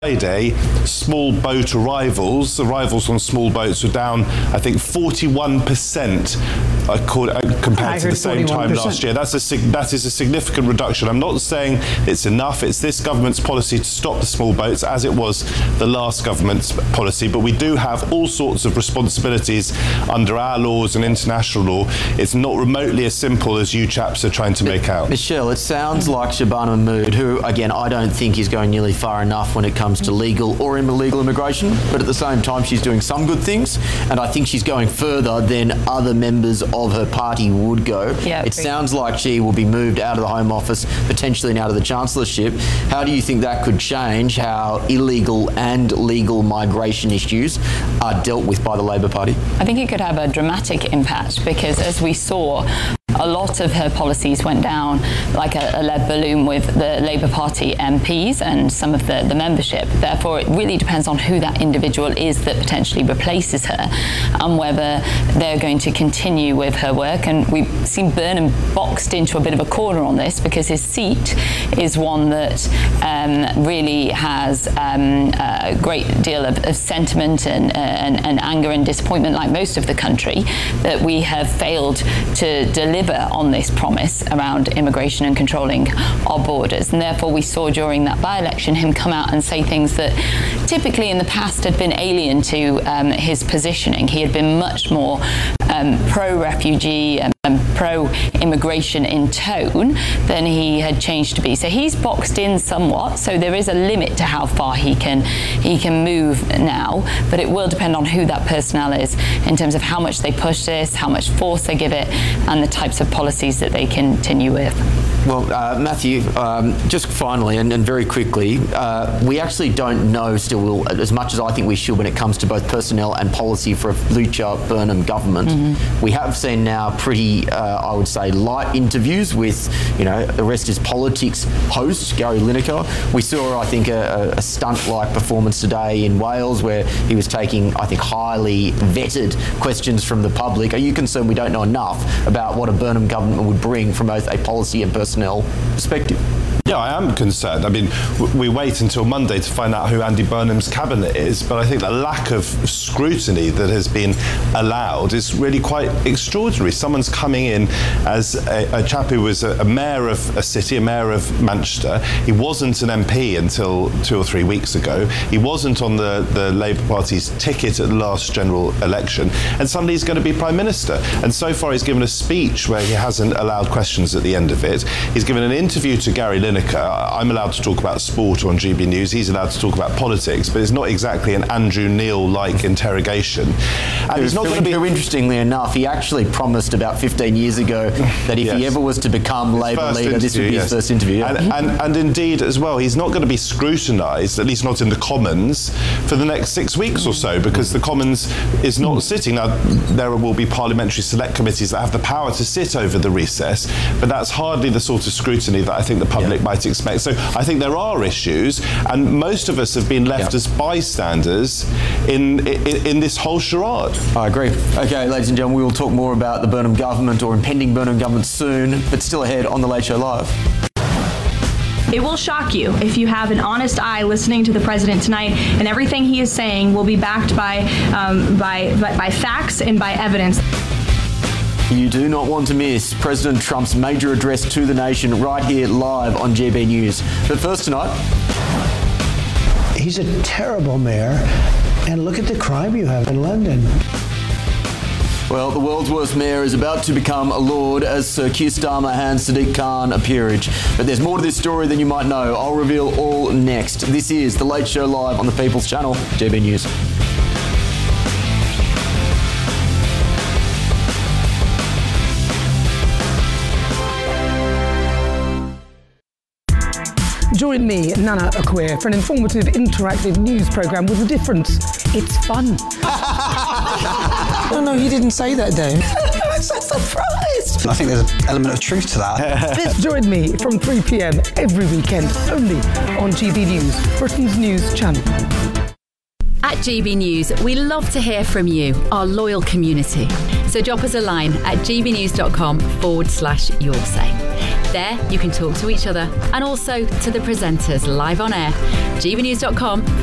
Friday, small boat arrivals on small boats were down, I think, 41% compared to the same time last year. That is a significant reduction. I'm not saying it's enough. It's this government's policy to stop the small boats, as it was the last government's policy. But we do have all sorts of responsibilities under our laws and international law. It's not remotely as simple as you chaps are trying to make out. Michelle, it sounds like Shabana Mahmood, who, again, I don't think is going nearly far enough when it comes to legal or illegal immigration, but at the same time she's doing some good things, and I think she's going further than other members of her party would go. Yeah, it sounds like she will be moved out of the Home Office, potentially out of the Chancellorship. How do you think that could change how illegal and legal migration issues are dealt with by the Labor Party? I think it could have a dramatic impact because, as we saw, a lot of her policies went down like a lead balloon with the Labour Party MPs and some of the membership. Therefore, it really depends on who that individual is that potentially replaces her and whether they're going to continue with her work. And we've seen Burnham boxed into a bit of a corner on this because his seat is one that really has a great deal of sentiment and anger and disappointment, like most of the country, that we have failed to deliver on this promise around immigration and controlling our borders. And therefore we saw during that by-election him come out and say things that typically in the past had been alien to his positioning. He had been much more pro-refugee and pro-immigration in tone than he had changed to be. So he's boxed in somewhat, so there is a limit to how far he can move now, but it will depend on who that personnel is in terms of how much they push this, how much force they give it, and the types of policies that they continue with. Well, Matthew, just finally and very quickly, we actually don't know still as much as I think we should when it comes to both personnel and policy for a Lucia Burnham government. Mm-hmm. We have seen now pretty, I would say, light interviews with, the Rest is Politics host, Gary Lineker. We saw, I think, a stunt-like performance today in Wales where he was taking, I think, highly vetted questions from the public. Are you concerned we don't know enough about what a Burnham government would bring from both a policy and personnel perspective? Yeah, I am concerned. I mean, we wait until Monday to find out who Andy Burnham's cabinet is, but I think the lack of scrutiny that has been allowed is really quite extraordinary. Someone's coming in as a chap who was a mayor of a city, a mayor of Manchester. He wasn't an MP until 2 or 3 weeks ago. He wasn't on the Labour Party's ticket at the last general election, and suddenly he's going to be Prime Minister. And so far he's given a speech where he hasn't allowed questions at the end of it. He's given an interview to Gary Lineker. I'm allowed to talk about sport on GB News. He's allowed to talk about politics, but it's not exactly an Andrew Neil-like interrogation. And it's not going to be... Interestingly enough, he actually promised about 15 years ago that if he ever was to become Labour leader, this would be his first interview. Yeah. And indeed, as well, he's not going to be scrutinised, at least not in the Commons, for the next 6 weeks or so, because the Commons is not sitting. Now, there will be parliamentary select committees that have the power to sit over the recess, but that's hardly the sort of scrutiny that I think the public might expect. So I think there are issues, and most of us have been left as bystanders in this whole charade. I agree. Okay, ladies and gentlemen, we will talk more about the Burnham government or impending Burnham government soon, but still ahead on The Late Show Live. It will shock you if you have an honest eye listening to the president tonight, and everything he is saying will be backed by facts and by evidence. You do not want to miss President Trump's major address to the nation right here live on GB News. But first tonight... He's a terrible mayor, and look at the crime you have in London. Well, the world's worst mayor is about to become a lord as Sir Keir Starmer hands Sadiq Khan a peerage. But there's more to this story than you might know. I'll reveal all next. This is The Late Show Live on the People's Channel, GB News. Join me, Nana Akua, for an informative, interactive news programme with a difference. It's fun. No, he didn't say that, Dave. I'm so surprised. I think there's an element of truth to that. Join me from 3 p.m. every weekend, only on GB News, Britain's news channel. At GB News, we love to hear from you, our loyal community. So drop us a line at gbnews.com/yoursay. There, you can talk to each other and also to the presenters live on air. gbnews.com